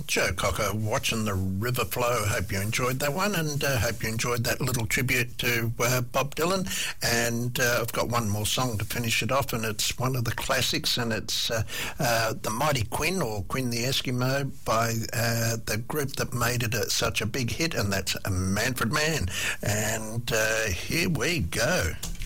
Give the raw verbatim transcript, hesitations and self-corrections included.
Joe Cocker, Watching the River Flow. Hope you enjoyed that one, and uh, hope you enjoyed that little tribute to uh, Bob Dylan. And uh, I've got one more song to finish it off, and it's one of the classics, and it's uh, uh, The Mighty Quinn, or Quinn the Eskimo, by uh, the group that made it a, such a big hit, and that's Manfred Mann. And uh, here we go.